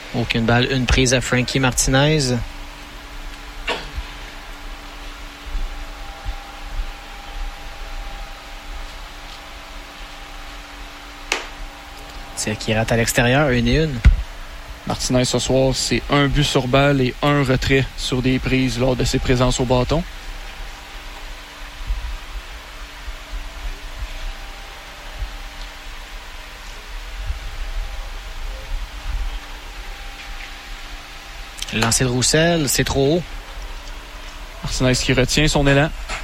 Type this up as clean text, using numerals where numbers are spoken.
Aucune balle, une prise à Frankie Martinez. Tir qui rate à l'extérieur, 1-1. Martinez, ce soir, c'est un but sur balle et un retrait sur des prises lors de ses présences au bâton. Le lancer de Roussel, c'est trop haut. Martinez qui retient son élan.